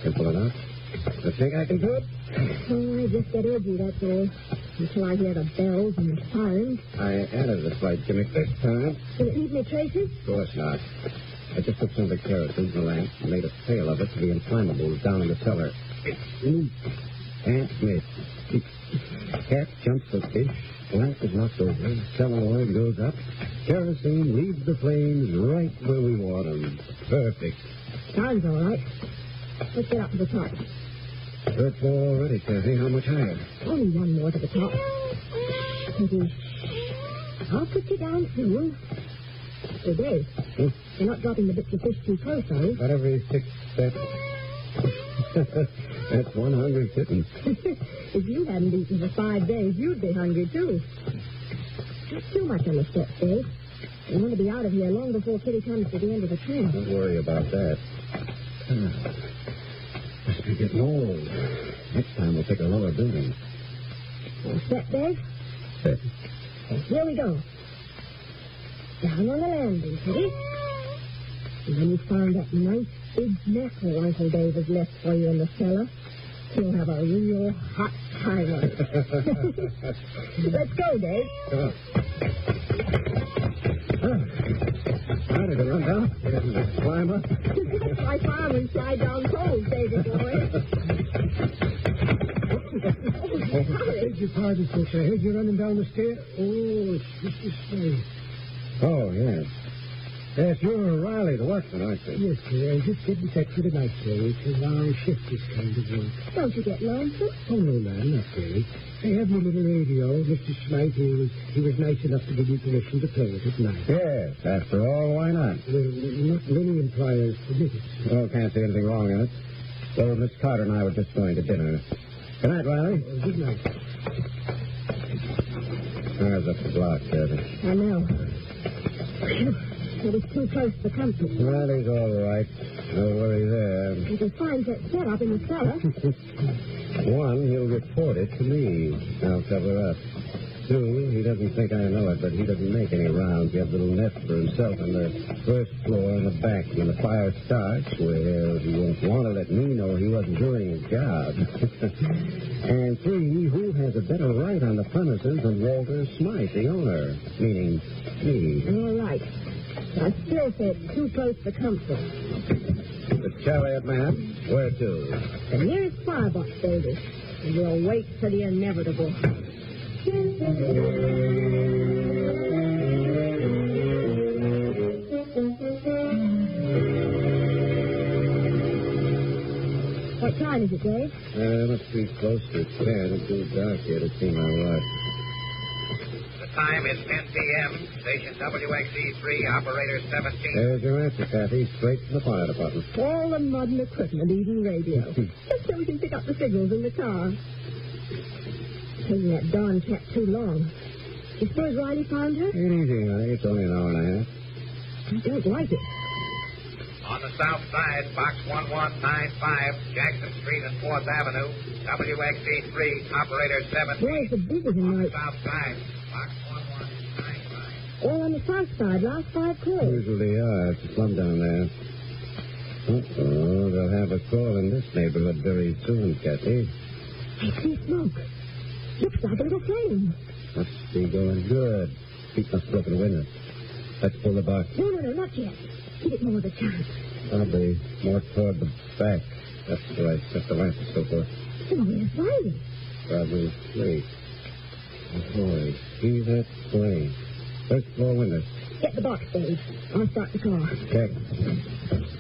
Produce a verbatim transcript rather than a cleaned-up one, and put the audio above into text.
Simple enough. I think I can do it? Oh, I just get edgy, that's all. Until I hear the bells and the sirens. I added a slight gimmick this time. Will it leave me traces? Of course not. I just took some of the kerosene in the lamp and made a pail of it to the inflammables down in the cellar. Can't miss. Cat jumps the fish. Lamp is knocked over. Celluloid goes up. Kerosene leaves the flames right where we want them. Perfect. Sounds all right. Let's get up to the top. Third floor already, Kathy. How much higher? Only one more to the top. Maybe. I'll put you down soon. Hey, Dave. Hmm? You're not dropping the bits of fish too close, are you? About every six steps. That's one hungry kitten. If you hadn't eaten for five days, you'd be hungry, too. Not too much on the steps, Dave. You want to be out of here long before Kitty comes to the end of the train. Don't worry about that. Must be getting old. Next time we'll pick a lower building. All set, Dave? Set. Here we go. Down on the landing, Kitty. And when you find that nice big mackerel Uncle Dave has left for you in the cellar, you'll have a real hot time on it. Let's go, Dave. Come on. Oh. How did it run down? Didn't it climb up? My fireman slide down cold, David boy. Oh, I beg your pardon, folks. I heard you running down the stair. Oh, it's Mister Slade. Oh, yes. Yes, you're Riley, the watchman, aren't you? Yes, sir. I'm just getting set for the night, sir. It's a long shift, this kind of work. Don't you get lonesome? Oh, no, ma'am, not very. I have my little radio. Mister Smythe, he was, he was nice enough to give me permission to play it at night. Yes, after all, why not? Well, not many employers permit it. Well, can't see anything wrong in it. So, Miss Carter and I were just going to dinner. Good night, Riley. Oh, good night. There's a block, Kathy. I know. But it's too close to the comfort. Riley's all right. No worry there. If he finds that setup in the cellar. One, he'll report it to me. I'll cover up. Two, he doesn't think I know it, but he doesn't make any rounds. He has a little nest for himself on the first floor in the back. When the fire starts, well, he won't want to let me know he wasn't doing his job. And three, who has a better right on the premises than Walter Smythe, the owner? Meaning me. All right. I still say it's too close for comfort. The chariot man? Where to? The nearest firebox, David. And we'll wait for the inevitable. What time is it, Dave? Uh, must be close to ten. It's too dark here to see my watch. The time is ten p.m. Station W X E three, operator seventeen. There's your answer, Kathy. Straight from the fire department. All the modern equipment, even radio. Just so we can pick up the signals in the car. Taking that darn cat too long. You suppose Riley found her? Ain't easy, honey. It's only an hour and a half. I don't like it. On the south side, box one one nine five, Jackson Street and fourth Avenue, W X E three, operator seventeen. Boy, it's a busy On the tonight. south side, box one one nine five. All on the south side, last five calls. Usually are. It's a slum down there. Uh-oh, they'll have a call in this neighborhood very soon, Kathy. I see smoke. Looks like a little flame. Must be going good. Pete must have broken the window. Let's pull the box. No, no, no, not yet. Give it more of a chance. Probably more toward the back. That's where I set the lamp and so forth. Oh, where's Riley? Probably asleep. Oh, boy, see that flame. First floor window. Get the box, Dave. I'll start the car. Check.